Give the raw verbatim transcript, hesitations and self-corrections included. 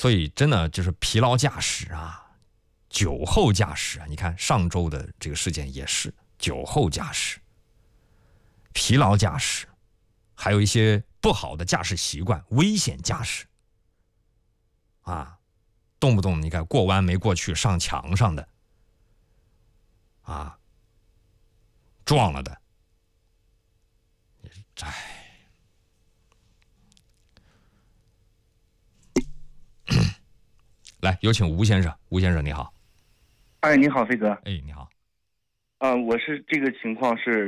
所以真的就是疲劳驾驶啊，酒后驾驶啊，你看上周的这个事件也是酒后驾驶、疲劳驾驶，还有一些不好的驾驶习惯、危险驾驶啊，动不动你看过弯没过去上墙上的啊，撞了的，唉。来，有请吴先生。吴先生，你好。 哎，你好，飞哥。 哎，你好。 啊、呃，我是这个情况是